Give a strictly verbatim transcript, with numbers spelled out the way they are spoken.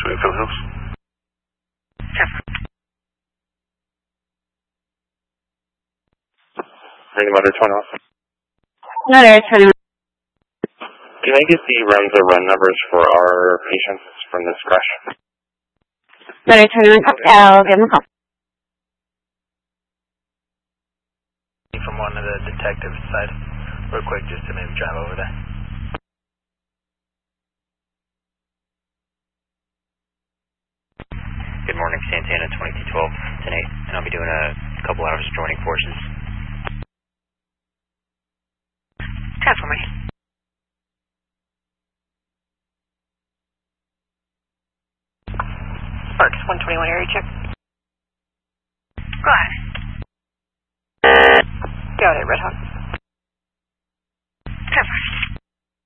Springfield Hills. Ring about twenty-one. Another twenty-one. Can I get the runs or run numbers for our patients from this crash? Another twenty-one. I'll give them a call. From one of the detectives' side, real quick, just to maybe drive over there. Good morning, Santana, twenty-two twelve tonight, and I'll be doing a couple hours of joining forces. Ten for me. Sparks, one twenty-one area check. Go ahead. Got it, Red Hawk. Ten for me.